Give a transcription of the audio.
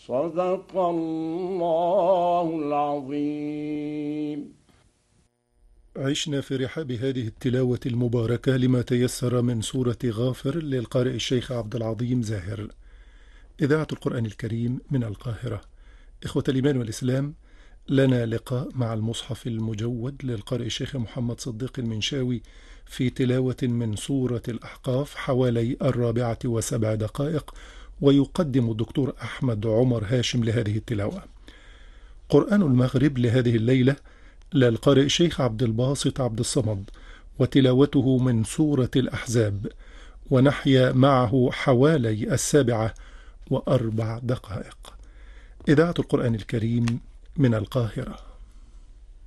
صدق الله العظيم. عشنا في رحاب هذه التلاوة المباركة لما تيسر من سورة غافر للقارئ الشيخ عبد العظيم زاهر. إذاعة القرآن الكريم من القاهرة. إخوة الإيمان والإسلام، لنا لقاء مع المصحف المجود للقارئ الشيخ محمد صديق المنشاوي في تلاوة من سورة الأحقاف حوالي 74 دقائق، ويقدم الدكتور أحمد عمر هاشم لهذه التلاوة. قرآن المغرب لهذه الليلة للقارئ الشيخ عبد الباسط عبد الصمد، وتلاوته من سورة الأحزاب، ونحيا معه حوالي 7:04. إذاعة القرآن الكريم من القاهرة.